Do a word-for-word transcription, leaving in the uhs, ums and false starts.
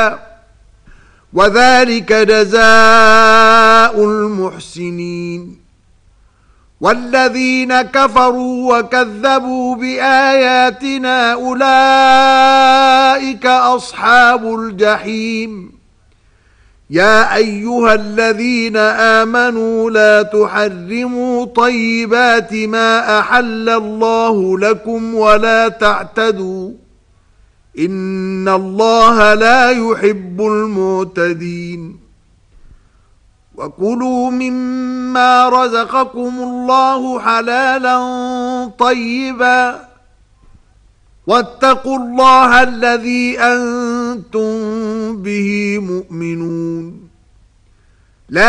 وذلك جزاء المحسنين. والذين كفروا وكذبوا بآياتنا أولئك أصحاب الجحيم. يا أيها الذين آمنوا لا تحرموا طيبات ما أحل الله لكم ولا تعتدوا إن الله لا يحب المعتدين. وكلوا مما رزقكم الله حلالا طيبا واتقوا الله الذي أنتم به مؤمنون.